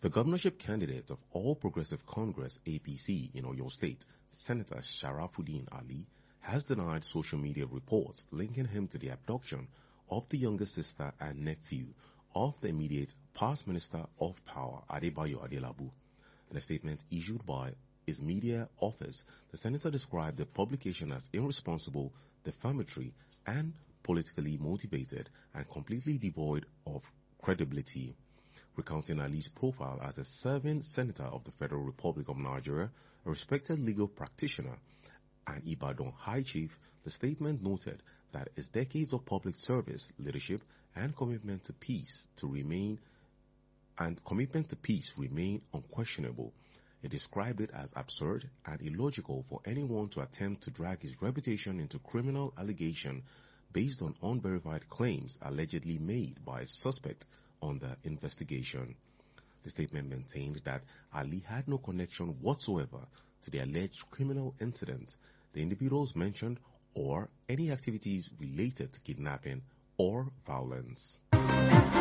The governorship candidate of All Progressive Congress (APC) in Oyo State, Senator Sharafuddin Ali, has denied social media reports linking him to the abduction of the younger sister and nephew of the immediate past Minister of Power, Adebayo Adelabu. In a statement issued by his media office, the senator described the publication as irresponsible, defamatory, and politically motivated and completely devoid of credibility. Recounting Ali's profile as a serving senator of the Federal Republic of Nigeria, a respected legal practitioner, and Ibadan High Chief, the statement noted that his decades of public service, leadership, and commitment to peace remain unquestionable. It described it as absurd and illogical for anyone to attempt to drag his reputation into criminal allegation based on unverified claims allegedly made by a suspect under investigation. The statement maintained that Ali had no connection whatsoever to the alleged criminal incident, the individuals mentioned, or any activities related to kidnapping or violence.